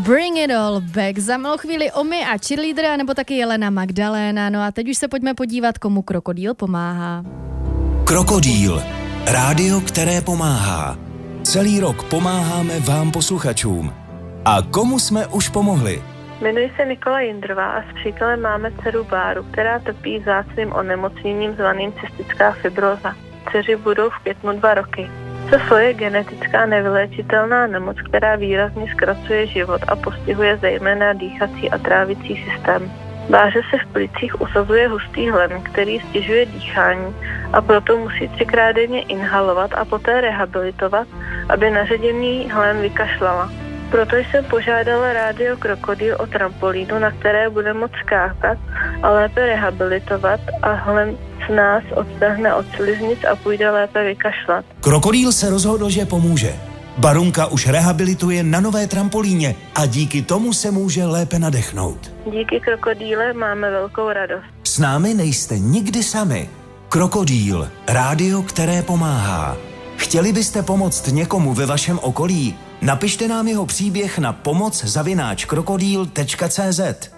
Bring it all back. Za malou chvíli Omi a Cheerleader, nebo taky Jelena Magdaléna. No a teď už se pojďme podívat, komu Krokodýl pomáhá. Krokodýl. Rádio, které pomáhá. Celý rok pomáháme vám posluchačům. A komu jsme už pomohli? Jmenuji se Nikola Jindrová a s přítelem máme dceru Báru, která trpí vzácným onemocněním zvaným cystická fibróza. Dceři budou v květnu 2 roky. CFO je genetická nevyléčitelná nemoc, která výrazně zkracuje život a postihuje zejména dýchací a trávicí systém. Báře se v plicích usazuje hustý hlen, který stěžuje dýchání a proto musí 3krát denně inhalovat a poté rehabilitovat, aby naředěný hlen vykašlala. Proto jsem požádala rádio Krokodýl o trampolínu, na které bude moct skákat a lépe rehabilitovat a hlen z nás odtrhne od sliznic a půjde lépe vykašlat. Krokodýl se rozhodl, že pomůže. Barunka už rehabilituje na nové trampolíně a díky tomu se může lépe nadechnout. Díky Krokodýle máme velkou radost. S námi nejste nikdy sami. Krokodýl, rádio, které pomáhá. Chtěli byste pomoct někomu ve vašem okolí? Napište nám jeho příběh na pomoc@krokodýl.cz.